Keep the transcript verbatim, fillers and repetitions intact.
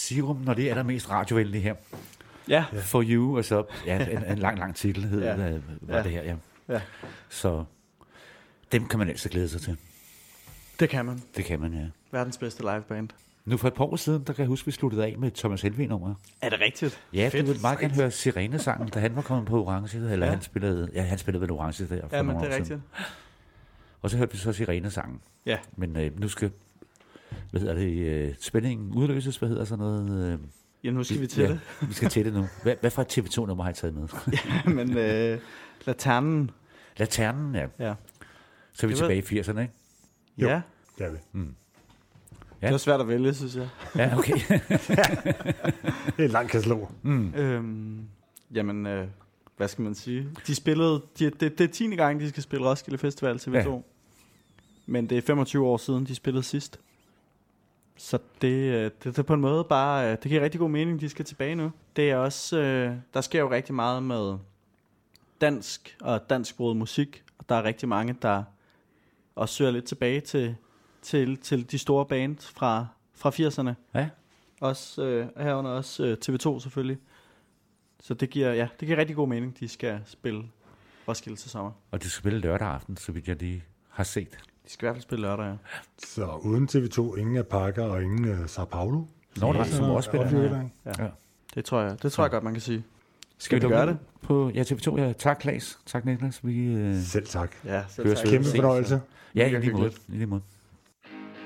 Serum, når det er der mest radiovenlige her. Ja. For You, og så ja, en, en lang, lang titel hed, Ja. ja. var Ja. det her, ja. Ja. Så dem kan man altså glæde sig til. Det kan man. Det kan man, ja. Verdens bedste liveband. Nu for et par år siden, der kan jeg huske, vi sluttede af med Thomas Helvig-nummer. Er det rigtigt? Ja, Fedt. du vil meget gerne høre Sirenesangen, da han var kommet på Orange, eller Ja. han spillede, ja, han spillede vel Orange der for Ja, men nogle det er år siden. rigtigt. Og så hørte vi så Sirenesangen. Ja. Men øh, nu skal, hvad hedder det, øh, spændingen udløses, hvad hedder sådan noget? Øh, Ja, nu skal vi til ja, det. vi skal til det nu. Hvad, hvad for et T V to-nummer har I taget med? Ja, men øh, Laternen. Laternen, ja. Ja. Så er vi Det var- tilbage i firserne, ikke? Jo. Ja. Det er vi. Mm. Ja. Det var svært at vælge, synes jeg. Ja, okay. Det er en lang katalog. mm. Øhm, jamen, øh, hvad skal man sige? De spillede, de, det, det er tiende gang, de skal spille Roskilde Festival T V to. Ja. Men det er femogtyve år siden, de spillede sidst. Så det, øh, det, det er på en måde bare, øh, det giver rigtig god mening, de skal tilbage nu. Det er også, øh, der sker jo rigtig meget med dansk og dansksproget musik. Og der er rigtig mange, der også søger lidt tilbage til, til, til de store bands fra, fra firserne. Ja. Også øh, herunder også øh, T V to selvfølgelig. Så det giver, ja, det giver rigtig god mening, de skal spille Roskilde til sommer. Og de skal spille lørdag aften, så vidt jeg lige har set. De skal i hvert fald spille lørdag, ja. Så uden T V to, ingen af Parker og ingen uh, Sao Paulo. Nå, der er som også spiller. Ja. Ja. Ja. Det tror jeg, det tror jeg godt, man kan sige. Skal vi vi gøre lukke det? På ja, T V to? Ja, tak, Klaas. Tak, Niklas. Vi, øh, Selv tak. Ja, selv Høres tak. ved. Kæmpe Ses. fornøjelse. ja, i Mega lige måde. hyggeligt. I lige måde.